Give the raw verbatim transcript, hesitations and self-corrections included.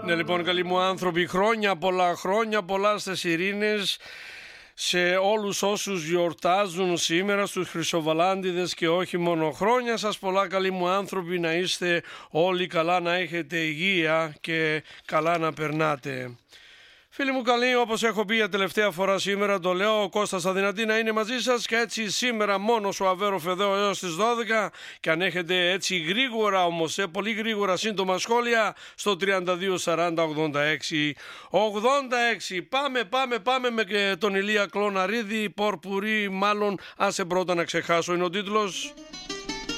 Ναι, λοιπόν, καλοί μου άνθρωποι, χρόνια πολλά, χρόνια πολλά στις ειρήνες, σε όλους όσους γιορτάζουν σήμερα, στους Χρυσοβαλάντιδες και όχι μόνο. Χρόνια σας πολλά, καλοί μου άνθρωποι, να είστε όλοι καλά, να έχετε υγεία και καλά να περνάτε. Φίλοι μου καλοί, όπως έχω πει για τελευταία φορά σήμερα, το λέω, ο Κώστας Αδυνατή να είναι μαζί σας και έτσι σήμερα μόνος ο Αβέροφ εδώ έως τις δώδεκα, και αν έχετε έτσι γρήγορα όμως, ε, πολύ γρήγορα σύντομα σχόλια στο τριάντα δύο σαράντα ογδόντα έξι ογδόντα έξι. Πάμε, πάμε, πάμε με τον Ηλία Κλωναρίδη, Πορπουρί, μάλλον άσε πρώτα να ξεχάσω είναι ο τίτλος.